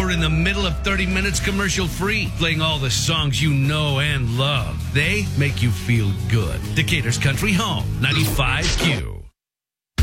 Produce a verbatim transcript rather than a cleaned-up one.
We're in the middle of thirty minutes commercial free, playing all the songs you know and love. They make you feel good. Decatur's Country Home, ninety-five Q.